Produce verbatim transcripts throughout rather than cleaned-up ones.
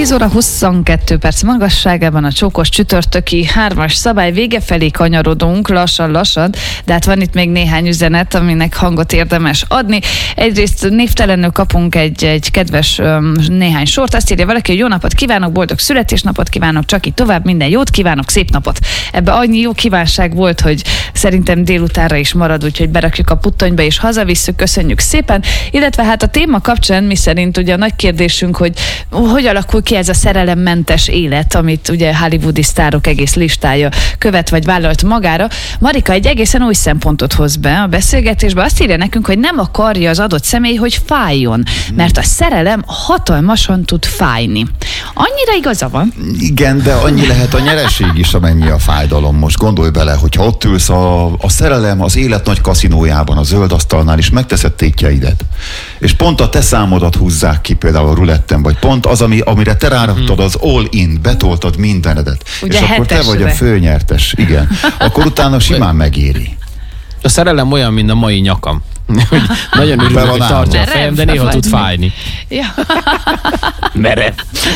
tíz óra huszonkettő perc magasságában a csókos csütörtöki hármas szabály vége felé kanyarodunk lassan-lassan, de hát van itt még néhány üzenet, aminek hangot érdemes adni. Egyrészt névtelenül kapunk egy, egy kedves um, néhány sort. Azt írja valaki, hogy jó napot kívánok, boldog születésnapot kívánok, csak így tovább, minden jót kívánok, szép napot. Ebbe annyi jó kívánság volt, hogy szerintem délutánra is marad, úgyhogy berakjuk a puttonyba és hazavisszük, köszönjük szépen. Illetve hát a téma kapcsán mi szerint ugye a nagy kérdésünk, hogy hogy alakul ki ez a szerelemmentes élet, amit ugye hollywoodi sztárok egész listája követ vagy vállalt magára. Marika egy egészen új szempontot hoz be a beszélgetésbe. Azt írja nekünk, hogy nem akarja az adott személy, hogy fájjon, mert a szerelem hatalmasan tud fájni. Annyira igaza van? Igen, de annyi lehet a nyereség is, amennyi a fájdalom. Most gondolj bele, hogyha ott ülsz a, a szerelem az élet nagy kaszinójában, a zöld asztalnál, és megteszed tétjeidet. És pont a te számodat húzzák ki például a ruletten, vagy pont az, ami, amire te ráraktad az all-in, betoltad mindenedet. Ugye és akkor te vagy a főnyertes, igen. Akkor utána simán megéri. A szerelem olyan, mint a mai nyakam. Hogy nagyon örülök, hogy tartja a fejem, de néha tud fájni. Ja. Merev.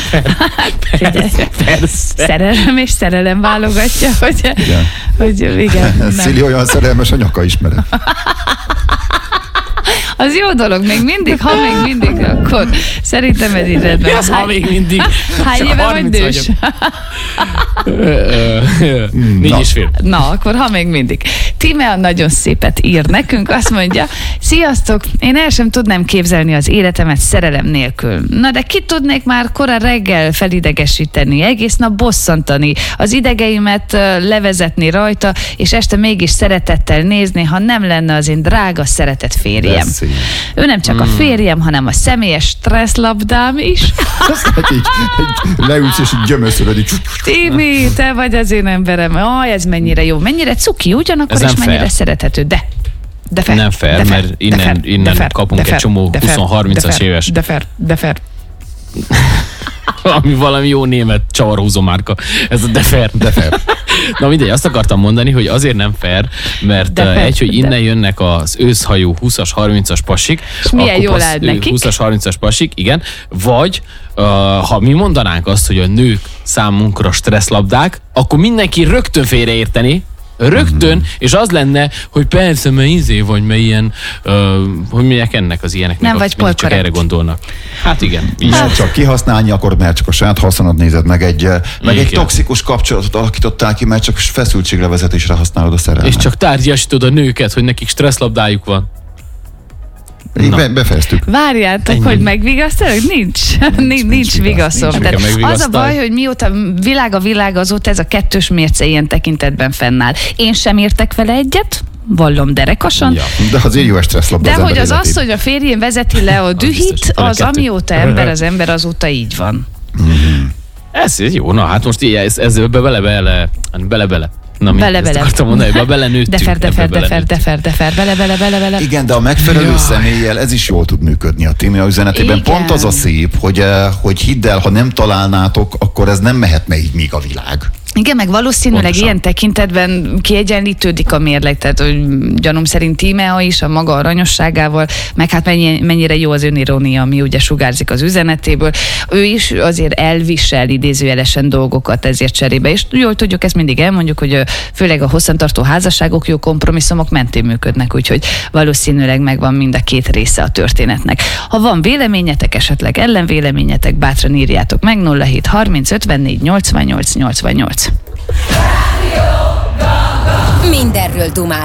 Szerelem és szerelem válogatja, hogy igen. Hogy igen. Szili olyan szerelmes, a nyaka is merev. Az jó dolog, még mindig, ha még mindig, akkor szerintem ez így rendben. Az, ha még mindig. Hány éve vagy nős? Négy és fél. Na, akkor ha még mindig. Tímea nagyon szépet ír nekünk, azt mondja, sziasztok, én el sem tudnám képzelni az életemet szerelem nélkül. Na de ki tudnék már korán reggel felidegesíteni, egész nap bosszantani, az idegeimet levezetni rajta, és este mégis szeretettel nézni, ha nem lenne az én drága szeretett férjem. Beszél. Ő nem csak mm. a férjem, hanem a személyes stresszlabdám is. Azt így, így leülsz és így gyömöszölöd, így... Timi, te vagy az én emberem. Aj, ez mennyire jó. Mennyire cuki, ugyanakkor is mennyire fair. Szerethető. De, de fair. Nem fair, de fair, mert innen, de fair, innen de fair, kapunk de fair, egy csomó húsz-harmincas éves. De fair, de fair. Ami valami jó német csavarhúzó márka. Ez a de fair. De fair. Na mindegy, azt akartam mondani, hogy azért nem fair, mert fair, egy, hogy innen de. jönnek az őszhajú húszas, harmincas pasik. És milyen jól áll nekik. húszas, harmincas pasik, igen. Vagy uh, ha mi mondanánk azt, hogy a nők számunkra stresszlabdák, akkor mindenki rögtön félreérteni, Rögtön, mm-hmm. és az lenne, hogy persze, mert izé vagy, mert ilyen, uh, hogy mondják ennek az ilyeneknek, nem vagy polkorrekt. Csak erre gondolnak. Hát igen. Mert csak kihasználni akar, mert csak a saját haszonod nézed, meg egy, meg egy toxikus kapcsolatot alakítottál ki, mert csak feszültséglevezetésre használod a szerelmet. És csak tárgyasítod a nőket, hogy nekik stresszlabdájuk van. Be, befejeztük. Várjátok, ennyi. Hogy megvigasztalok? Nincs. Nincs, nincs, nincs vigaszom. Az a baj, hogy mióta világ a világ, azóta ez a kettős mérce ilyen tekintetben fennáll. Én sem értek vele egyet, vallom derekasan. Ja, de azért jó stresszlabda. De az hogy az az, hogy a férjén vezeti le a dühit, az, az amióta ember az ember, azóta így van. Mm-hmm. Ez jó, na hát most ez, ez bele-bele, bele-bele. Na, bele-bele. Akartam mondani, hogy belenőttünk. Defer, defer, defer, defer, defer, bele-bele, bele-bele. Igen, de a megfelelő Jaj. személlyel ez is jól tud működni a Tímea üzenetében. Igen. Pont az a szép, hogy, hogy hidd el, ha nem találnátok, akkor ez nem mehetne így még a világ. Igen, meg valószínűleg Pontosan. Ilyen tekintetben kiegyenlítődik a mérleg, tehát hogy gyanúm szerint Tímea is a maga aranyosságával, meg hát mennyi, mennyire jó az önirónia, ami ugye sugárzik az üzenetéből. Ő is azért elvisel idézőjelesen dolgokat ezért cserébe, és jól tudjuk, ezt mindig elmondjuk, hogy főleg a hosszantartó házasságok jó kompromisszumok mentén működnek, úgyhogy valószínűleg megvan mind a két része a történetnek. Ha van véleményetek, esetleg ellenvéleményetek, bátran írjátok meg nulla hét harminc ötvennégy nyolcvannyolc nyolcvannyolc. Mindenről dumál.